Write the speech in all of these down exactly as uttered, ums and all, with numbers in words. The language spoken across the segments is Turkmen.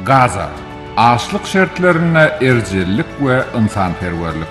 Gaza, açlık şertlerine ercellik ve insanperverlik.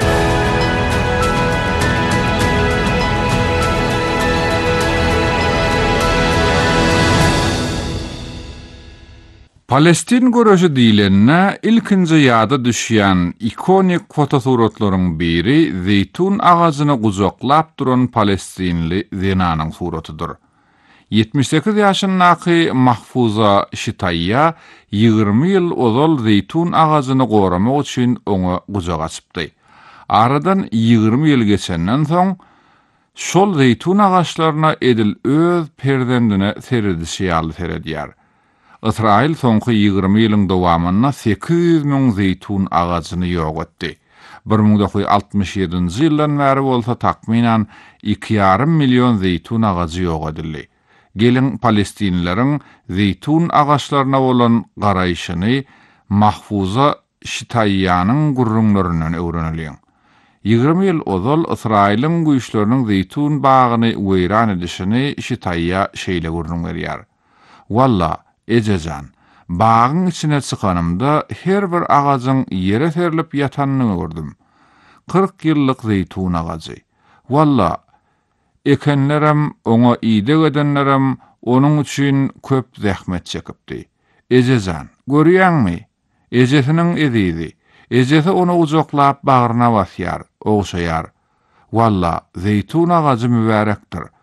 Palestin görüşü diýilenne ilkinji ýada düşýän ikonik fotosuratlaryň biri zeytun agazyny gujaklap duran Palestinli zenanyň suratydyr. yetmiş sekiz ýaşyndaky Mahfuza Şitayya ýygrimi ýyl ozal zeytun agazyny goramak üçin oňa gujak açypdy. Aradan ýygrimi ýyl geçenden soň şol zeytun agaçlaryna edil öz perdendine seredişi ýaly seredýär. Israil soňky ýygrimi ýylyň dowamyna sekiz yüz miň zeytun agaçyny ýok etdi. bir miň dokuz yüz altmış ýedinji ýyldan bäri bolsa takminan iki ýarym million zeytun agacy ýok edildi. Gelin Palestinlileriň zeytun agaçlaryna bolan garaýşyny Mahfuza Şitayyanyň gurrunlaryndan öwreneliň. ýygrimi ýyl ozal Israiliň güýçleriniň zeytun bagyny weýran edişini Şitayya şeýle gurrun berýär. Walla, ejejan, bagyň içine çykanymda her bir agajyň ýere serilip ýatanyny gördüm. kırk ýyllyk zeytun agajy. Walla, ekenlerem, oňa ýyda edenlerem onuň üçin köp zähmet çekipdi. Ejejan, görýäňmi? Ejesiniň edidi. Ejesi onu uzaklap bagyryna basýar, oňşaýar. Walla, zeytun agajy mübarekdir.